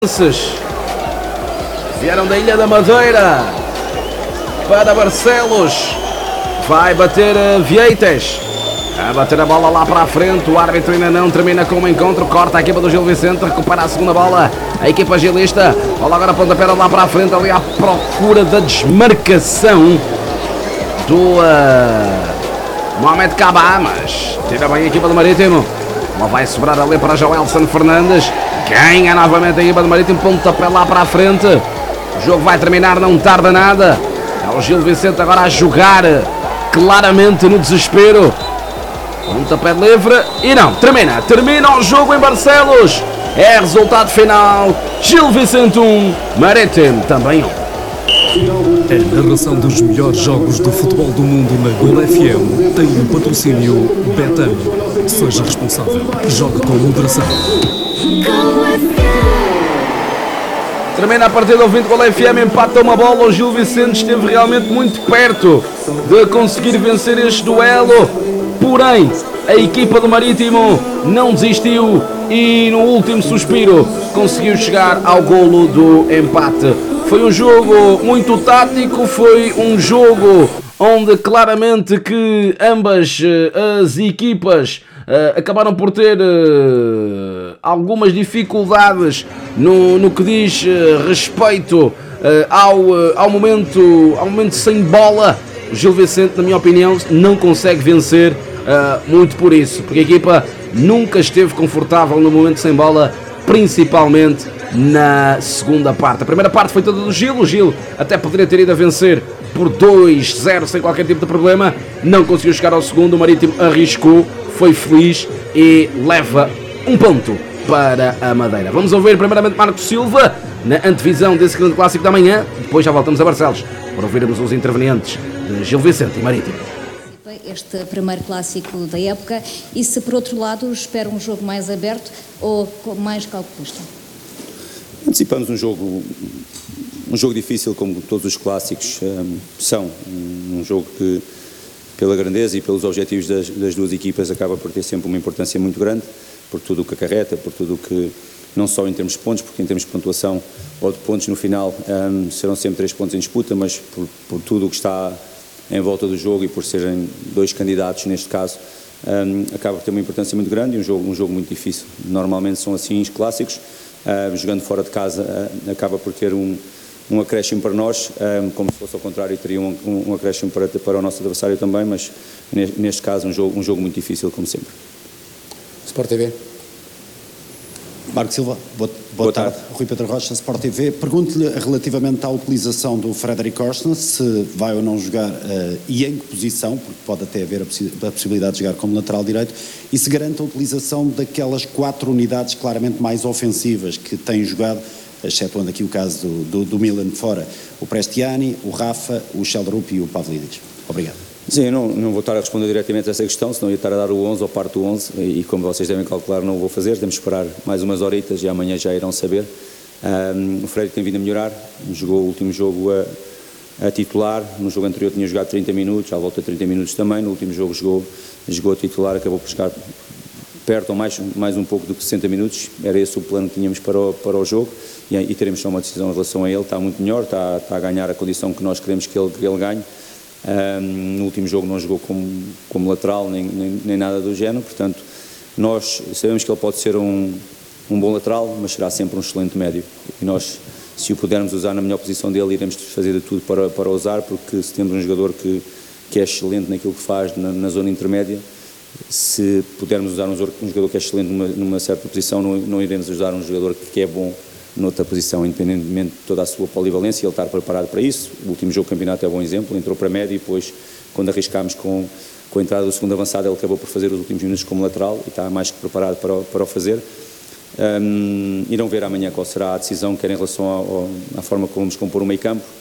Vieram da Ilha da Madeira para Barcelos. Vai bater Vieites. A bater a bola lá para a frente. O árbitro ainda não termina com o encontro. Corta a equipa do Gil Vicente. Recupera a segunda bola. A equipa gilista. Bola agora pontapé lá para a frente. Ali à procura da desmarcação do Mohamed Kaba. Mas tira bem a equipa do Marítimo. Ela vai sobrar ali para Joelson Fernandes. Ganha novamente a equipa do Marítimo. Pontapé lá para a frente. O jogo vai terminar, não tarda nada. É o Gil Vicente agora a jogar claramente no desespero. Pontapé livre e não, termina o jogo em Barcelos. É resultado final, Gil Vicente 1, Marítimo também 1. A narração dos melhores jogos do futebol do mundo na Gol FM tem o patrocínio Betano. Seja responsável, jogue com moderação. Termina a partida, ouvinte Gol FM, empata uma bola. O Gil Vicente esteve realmente muito perto de conseguir vencer este duelo. Porém, a equipa do Marítimo não desistiu e no último suspiro conseguiu chegar ao golo do empate. Foi um jogo muito tático, foi um jogo onde claramente que ambas as equipas acabaram por ter algumas dificuldades no que diz respeito ao momento sem bola. O Gil Vicente, na minha opinião, não consegue vencer muito por isso, porque a equipa nunca esteve confortável no momento sem bola, principalmente na segunda parte. A primeira parte foi toda do Gil. O Gil até poderia ter ido a vencer por 2-0 sem qualquer tipo de problema. Não conseguiu chegar ao segundo. O Marítimo arriscou, foi feliz e leva um ponto para a Madeira. Vamos ouvir primeiramente Marco Silva na antevisão desse grande clássico da manhã. Depois já voltamos a Barcelos para ouvirmos os intervenientes de Gil Vicente e Marítimo. Este primeiro clássico da época, e se por outro lado espera um jogo mais aberto ou mais calculista? Antecipamos um jogo difícil, como todos os clássicos são. Um jogo que, pela grandeza e pelos objetivos das duas equipas, acaba por ter sempre uma importância muito grande, por tudo o que acarreta, por tudo o que, não só em termos de pontos, porque em termos de pontuação ou de pontos no final serão sempre 3 pontos em disputa, mas por tudo o que está em volta do jogo e por serem dois candidatos neste caso, acaba por ter uma importância muito grande e um jogo muito difícil. Normalmente são assim os clássicos. Jogando fora de casa acaba por ter um acréscimo para nós, como se fosse ao contrário teria um acréscimo para o nosso adversário também, mas neste caso um jogo muito difícil, como sempre. Sport TV. Marco Silva, boa tarde. Rui Pedro Rocha, Sport TV. Pergunto-lhe relativamente à utilização do Frederic Orsnes, se vai ou não jogar e em que posição, porque pode até haver a possibilidade de jogar como lateral direito, e se garante a utilização daquelas 4 unidades claramente mais ofensivas que têm jogado, excetuando aqui o caso do Milan fora, o Prestiani, o Rafa, o Sheldrup e o Pavlidis. Obrigado. Sim, eu não vou estar a responder diretamente a essa questão, senão ia estar a dar o 11 ou parte do 11, e como vocês devem calcular não o vou fazer, temos que esperar mais umas horitas e amanhã já irão saber. O Frederic tem vindo a melhorar, jogou o último jogo a titular, no jogo anterior tinha jogado 30 minutos, à volta de 30 minutos também, no último jogo jogou a titular, acabou por chegar perto ou mais um pouco do que 60 minutos, era esse o plano que tínhamos para o jogo, e teremos só uma decisão em relação a ele. Está muito melhor, está a ganhar a condição que nós queremos que ele ganhe. No último jogo não jogou como lateral nem nada do género, portanto nós sabemos que ele pode ser um bom lateral, mas será sempre um excelente médio, e nós, se o pudermos usar na melhor posição dele, iremos fazer de tudo para usar, porque se temos um jogador que é excelente naquilo que faz na zona intermédia, se pudermos usar um jogador que é excelente numa certa posição, não iremos usar um jogador que é bom noutra posição, independentemente de toda a sua polivalência, ele estar preparado para isso. O último jogo do campeonato é um bom exemplo, entrou para médio e depois, quando arriscámos com a entrada do segundo avançado, ele acabou por fazer os últimos minutos como lateral e está mais que preparado para o fazer. Irão ver amanhã qual será a decisão, quer em relação à forma como vamos compor o meio campo,